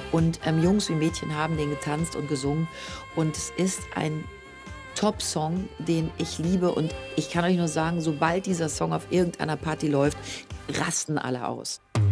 Und Jungs wie Mädchen haben den getanzt und gesungen. Und es ist ein Top-Song, den ich liebe. Und ich kann euch nur sagen, sobald dieser Song auf irgendeiner Party läuft, rasten alle aus.